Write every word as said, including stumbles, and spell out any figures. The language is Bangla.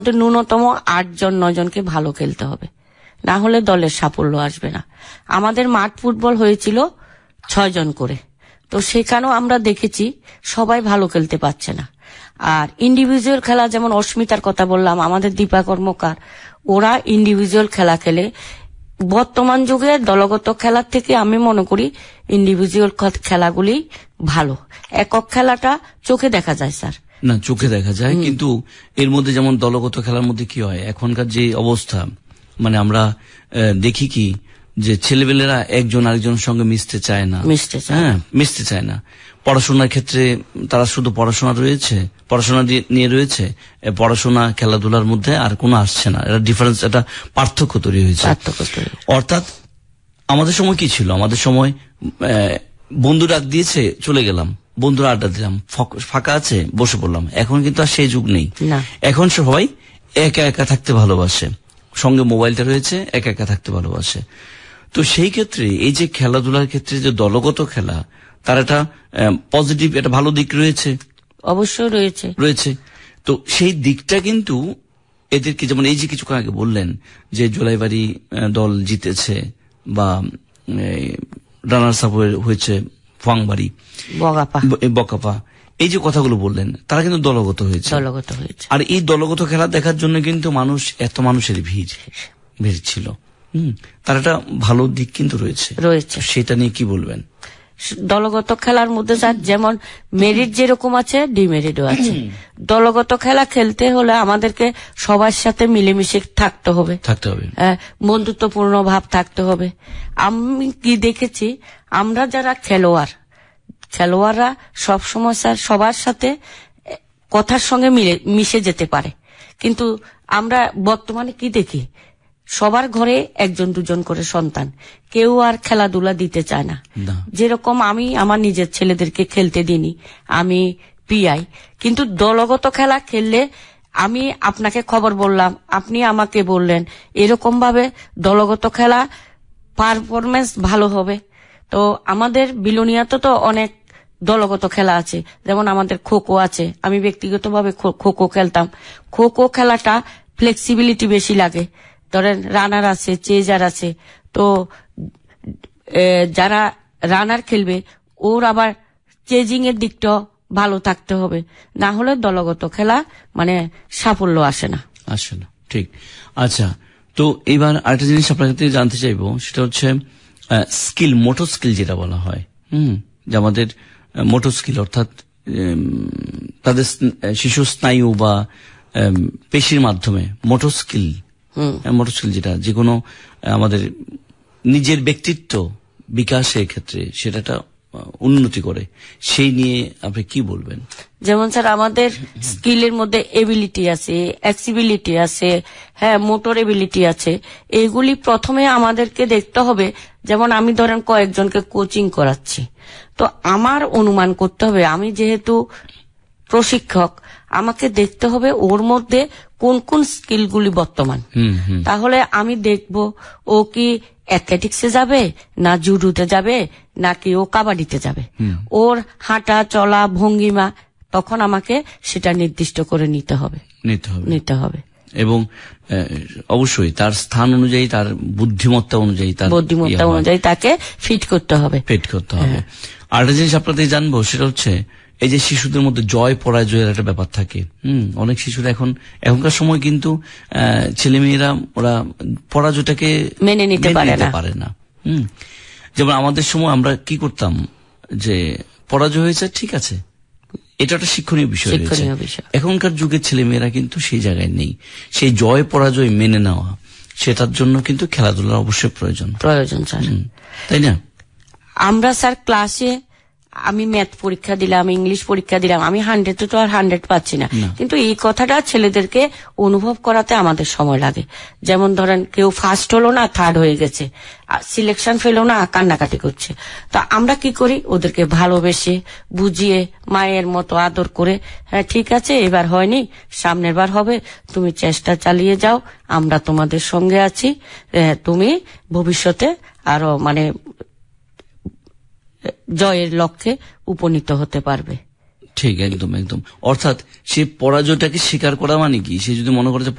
ন্যূনতম আট জন নয় জনকে ভালো খেলতে হবে, না হলে দলের সাফল্য আসবে না। আমাদের মাঠ ফুটবল হয়েছিল ছয় জন করে, তো সেখানেও আমরা দেখেছি সবাই ভালো খেলতে পারছে না। আর ইন্ডিভিজুয়াল খেলা, যেমন অস্মিতার কথা বললাম, আমাদের দীপা কর্মকার, ওরা ইন্ডিভিজুয়াল খেলা খেলে। বর্তমান যুগে দলগত খেলার থেকে আমি মনে করি ইন্ডিভিজুয়াল খেলাগুলি ভালো। একক খেলাটা চোখে দেখা যায় স্যার, না চোখে দেখা যায়, কিন্তু এর মধ্যে যেমন দলগত খেলার মধ্যে কি হয় এখনকার যে অবস্থা, মানে আমরা দেখি কি যে ছেলেবেলেরা একজন আরেকজনের সঙ্গে মিশতে চায় না, মিশতে চায় হ্যাঁ মিশতে চায় না। পড়াশোনার ক্ষেত্রে তারা শুধু পড়াশোনা রয়েছে, পড়াশোনা নিয়ে রয়েছে, পড়াশোনা খেলাধুলার মধ্যে আর কোনো আসছে না। এটা ডিফারেন্স, একটা পার্থক্য তৈরি হয়েছে। অর্থাৎ আমাদের সময় কি ছিল, আমাদের সময় বন্ধু ডাক দিয়েছে চলে গেলাম, বন্ধুরা আড্ডা দিলাম, ফাঁকা আছে বসে পড়লাম। এখন কিন্তু আর সেই যুগ নেই। এখন সবাই একা একা থাকতে ভালোবাসে, সঙ্গে মোবাইলটা রয়েছে, একা একা থাকতে ভালোবাসে। তো সেই ক্ষেত্রে এই যে খেলাধুলার ক্ষেত্রে যে দলগত খেলা, তার একটা পজিটিভ, একটা ভালো দিক রয়েছে, অবশ্যই রয়েছে রয়েছে তো সেই দিকটা কিন্তু এদেরকে, যেমন এই যে কিছুক্ষণ আগে বললেন যে জোলাইবাড়ি দল জিতেছে বা রানার্স আপ হয়েছে ফাংবাড়ি, বকাপা, এই যে কথাগুলো বললেন, তারা কিন্তু দলগত হয়েছে, দলগত হয়েছে। আর এই দলগত খেলা দেখার জন্য কিন্তু মানুষ, এত মানুষের ভিড় ভিড় ছিল। হম তার একটা ভালো দিক কিন্তু রয়েছে রয়েছে সেটা নিয়ে কি বলবেন? দলগত খেলার মধ্যে স্যার যেমন মেরিট যেরকম আছে, ডিমেরিটও আছে। দলগত খেলা খেলতে হলে আমাদেরকে সবার সাথে মিলেমিশে থাকতে হবে, থাকতে হবে বন্ধুত্বপূর্ণ ভাব থাকতে হবে। আমি কি দেখেছি, আমরা যারা খেলোয়াড়, খেলোয়াড়রা সবসময় স্যার সবার সাথে কথার সঙ্গে মিলে মিশে যেতে পারে, কিন্তু আমরা বর্তমানে কি দেখি, সবার ঘরে একজন দুজন করে সন্তান, কেউ আর খেলাধুলা দিতে চায় না। যেরকম আমি আমার নিজের ছেলেদেরকে খেলতে দিইনি, আমি পিআই, কিন্তু দলগত খেলা খেললে আমি আপনাকে খবর বললাম, আপনি আমাকে বললেন, এরকম ভাবে দলগত খেলা পারফরমেন্স ভালো হবে। তো আমাদের বিলোনিয়াতে তো অনেক দলগত খেলা আছে, যেমন আমাদের খো খো আছে, আমি ব্যক্তিগতভাবে খো খো খেলতাম। খো খো খেলাটা ফ্লেক্সিবিলিটি বেশি লাগে, ধরেন রানার আছে, চেজার আছে, তো যারা রানার খেলবে ওর আবার চেজিং এর দিকটা ভালো থাকতে হবে, না হলে দলগত খেলা মানে সাফল্য আসে না আসে না ঠিক। আচ্ছা, তো এবার আরেকটা জিনিস আপনার কাছে জানতে চাইবো, সেটা হচ্ছে স্কিল, মোটর স্কিল যেটা বলা হয়, হম যে আমাদের মোটর স্কিল, অর্থাৎ তাদের শিশু স্নায়ু বা পেশির মাধ্যমে মোটর স্কিল, মোটর স্কিল যেটা যে কোনো আমাদের নিজের ব্যক্তিত্ব বিকাশের ক্ষেত্রে সেটা উন্নতি করে, সেই নিয়ে আপনি কি বলবেন? যেমন স্যার আমাদের স্কিলের মধ্যে এবিলিটি আছে, অ্যাক্সিবিলিটি আছে, হ্যাঁ মোটর এবিলিটি আছে। এগুলি প্রথমে আমাদেরকে দেখতে হবে। যেমন আমি ধরেন কয়েকজনকে কোচিং করাচ্ছি, তো আমার অনুমান করতে হবে, আমি যেহেতু প্রশিক্ষক, আমাকে দেখতে হবে ওর মধ্যে কোন কোন স্কিলগুলি বর্তমান। তাহলে আমি দেখব ও কি অ্যাথলেটিক্সে যাবে, না জুডোতে যাবে, নাকি ও কাবাডিতে যাবে। ওর হাঁটা চলা ভঙ্গিমা তখন আমাকে সেটা নির্দিষ্ট করে নিতে হবে নিতে হবে নিতে হবে এবং অবশ্যই তার স্থান অনুযায়ী, তার বুদ্ধিমত্তা অনুযায়ী, তার বুদ্ধিমত্তা অনুযায়ী তাকে ফিট করতে হবে ফিট করতে হবে আর একটা জিনিস আপনাদের জানবো, সেটা হচ্ছে এই যে শিশুদের মধ্যে জয় পরাজয়ের একটা ব্যাপার থাকে। হম অনেক শিশুরা এখন, এখনকার সময় কিন্তু ছেলেমেয়েরা ওরা পরাজয়টাকে মেনে নিতে পারে না। হম যেমন আমাদের সময় আমরা কি করতাম, যে পরাজয় হয়েছে ঠিক আছে, এটা একটা শিক্ষণীয় বিষয় রয়েছে। এখনকার যুগের ছেলেমেয়েরা কিন্তু সেই জায়গায় নেই। সেই জয় পরাজয় মেনে নেওয়া, সেটার জন্য কিন্তু খেলাধুলার অবশ্যই প্রয়োজন প্রয়োজন স্যার, তাই না? আমরা স্যার ক্লাসে, আমি ম্যাথ পরীক্ষা দিলাম, ইংলিশ পরীক্ষা দিলাম, আমি হান্ড্রেড তো আর হান্ড্রেড পাচ্ছি না, কিন্তু এই কথাটা ছেলেদেরকে অনুভব করাতে আমাদের সময় লাগে। যেমন ধরেন কেউ ফার্স্ট হলো না, থার্ড হয়ে গেছে, সিলেকশন ফেলো না, কান্নাকাটি করছে, তো আমরা কি করি, ওদেরকে ভালোবেসে বুঝিয়ে মায়ের মতো আদর করে, হ্যাঁ ঠিক আছে এবার হয়নি, সামনের বার হবে, তুমি চেষ্টা চালিয়ে যাও, আমরা তোমাদের সঙ্গে আছি, তুমি ভবিষ্যতে আরো মানে জয়ের লক্ষ্যে উপনীত হতে পারবে। ঠিক, একদম একদম। অর্থাৎ সে পরাজয়টাকে স্বীকার করা মানে কি, সে যদি মনে করে যে